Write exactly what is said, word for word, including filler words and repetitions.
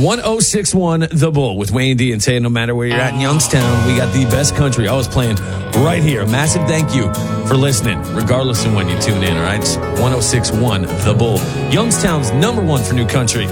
one oh six one The Bull with Wayne D and Tay. No matter where you're at in Youngstown, we got the best country always playing right here. Massive thank you for listening, regardless of when you tune in, all right? It's one oh six one The Bull, Youngstown's number one for new country.